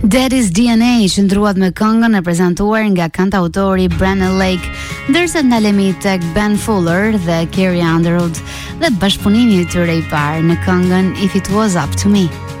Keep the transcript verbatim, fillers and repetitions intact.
Daddy's D N A qëndruat me këngën e prezantuar nga kantautori Brandon Lake, ndërsa në lemit tek Ben Fuller dhe Carrie Underwood dhe bashkëpunimi i tyre i parë në këngën If It Was Up To Me.